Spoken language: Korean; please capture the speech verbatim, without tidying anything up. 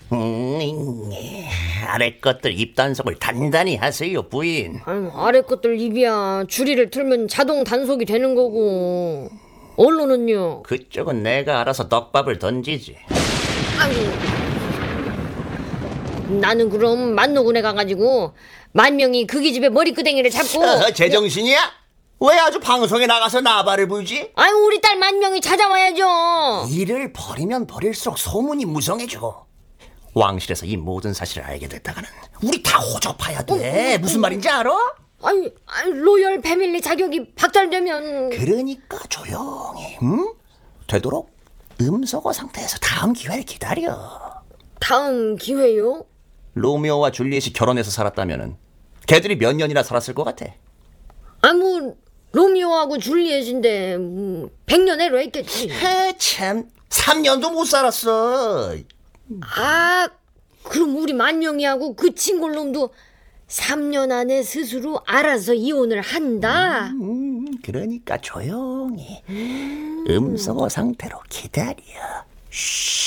음, 아래 것들 입 단속을 단단히 하세요, 부인. 아유, 아래 것들 입이야. 줄이를 틀면 자동 단속이 되는 거고. 언론은요? 그쪽은 내가 알아서 떡밥을 던지지. 아유. 나는 그럼 만노군에 가가지고 만명이 그 기집애 머리끄댕이를 잡고. 어, 제정신이야? 왜 아주 방송에 나가서 나발을 불지? 아유, 우리 딸 만명이 찾아와야죠. 일을 버리면 버릴수록 소문이 무성해지고 왕실에서 이 모든 사실을 알게 됐다가는 우리 다 호접해야 돼. 무슨 말인지 알아? 아니, 아니, 로열 패밀리 자격이 박탈되면. 그러니까 조용히, 응? 되도록 음소거 상태에서 다음 기회를 기다려. 다음 기회요? 로미오와 줄리엣이 결혼해서 살았다면은 걔들이 몇 년이나 살았을 것 같아? 아, 뭐 로미오하고 줄리엣인데 음, 백 년 해로 했겠지. 해, 참, 삼 년도 못 살았어. 아, 그럼 우리 만명이하고 그 친구 놈도 삼 년 안에 스스로 알아서 이혼을 한다. 음, 그러니까 조용히 음소거 상태로 기다려. 쉬.